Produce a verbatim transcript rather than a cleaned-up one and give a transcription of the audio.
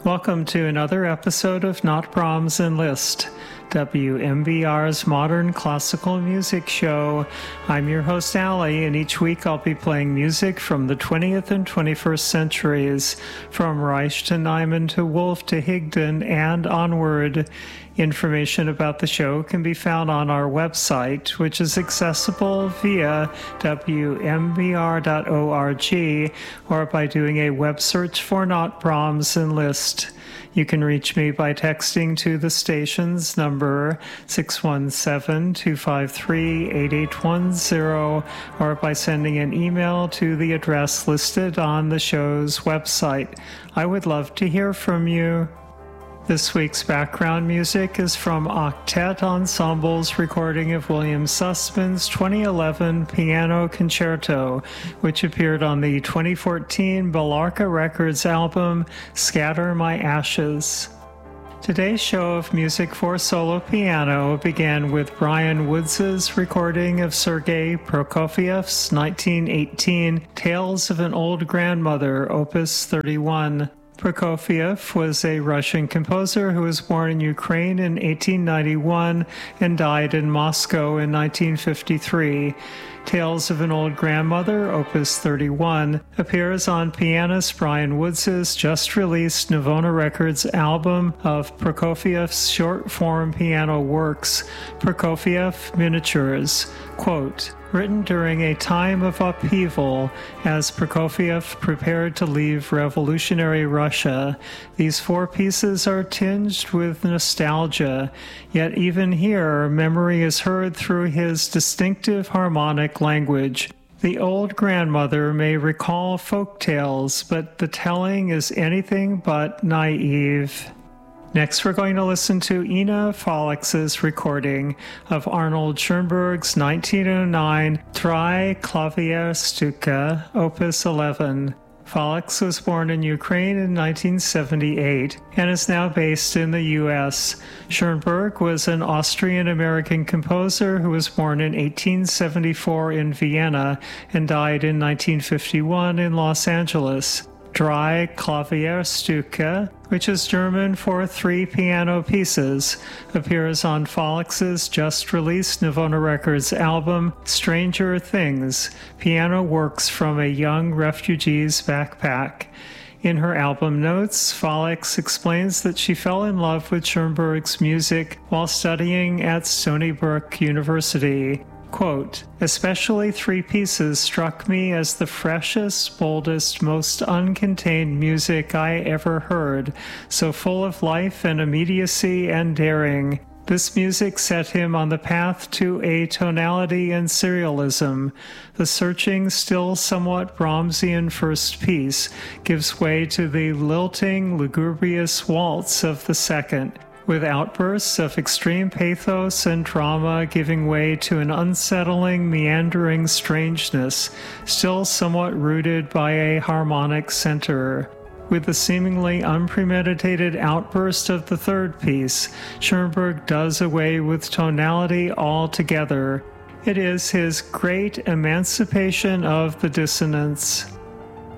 Welcome to another episode of Not Brahms and Liszt, W M B R's modern classical music show. I'm your host, Ali, and each week I'll be playing music from the twentieth and twenty-first centuries, from Reich to Nyman to Wolf to Higdon and onward. Information about the show can be found on our website, which is accessible via w m b r dot org or by doing a web search for Not Brahms and Liszt. You can reach me by texting to the station's number six one seven, two five three, eight eight one zero or by sending an email to the address listed on the show's website. I would love to hear from you. This week's background music is from Octet Ensemble's recording of William Sussman's twenty eleven Piano Concerto, which appeared on the twenty fourteen Bellarca Records album Scatter My Ashes. Today's show of music for solo piano began with Brian Woods' recording of Sergei Prokofiev's nineteen eighteen Tales of an Old Grandmother, Opus thirty-one. Prokofiev was a Russian composer who was born in Ukraine in eighteen ninety-one and died in Moscow in nineteen fifty-three. Tales of an Old Grandmother, Opus thirty-one, appears on pianist Brian Woods' just-released Navona Records album of Prokofiev's short-form piano works, Prokofiev Miniatures. Quote, written during a time of upheaval as Prokofiev prepared to leave revolutionary Russia, these four pieces are tinged with nostalgia, yet even here memory is heard through his distinctive harmonic language. The old grandmother may recall folk tales, but the telling is anything but naive. Next, we're going to listen to Ina Folix's recording of Arnold Schoenberg's nineteen oh nine Drei Klavierstücke, Opus eleven. Folix was born in Ukraine in nineteen seventy-eight and is now based in the U S. Schoenberg was an Austrian-American composer who was born in eighteen seventy-four in Vienna and died in nineteen fifty-one in Los Angeles. Drei Klavierstücke, which is German for three piano pieces, appears on Folix's just-released Navona Records album, Stranger Things, Piano Works from a Young Refugee's Backpack. In her album notes, Folix explains that she fell in love with Schoenberg's music while studying at Stony Brook University. Quote, especially three pieces struck me as the freshest, boldest, most uncontained music I ever heard, so full of life and immediacy and daring. This music set him on the path to atonality and serialism. The searching, still somewhat Brahmsian first piece gives way to the lilting, lugubrious waltz of the second, with outbursts of extreme pathos and drama giving way to an unsettling, meandering strangeness, still somewhat rooted by a harmonic center. With the seemingly unpremeditated outburst of the third piece, Schoenberg does away with tonality altogether. It is his great emancipation of the dissonance.